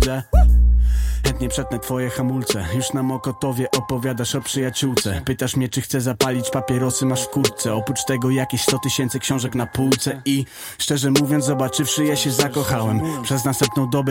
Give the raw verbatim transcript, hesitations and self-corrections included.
Chętnie przetnę twoje hamulce. Już na Mokotowie opowiadasz o przyjaciółce. Pytasz mnie, czy chcę zapalić, papierosy masz w kurtce. Oprócz tego jakieś sto tysięcy książek na półce. I szczerze mówiąc, zobaczywszy je się zakochałem. Przez następną dobę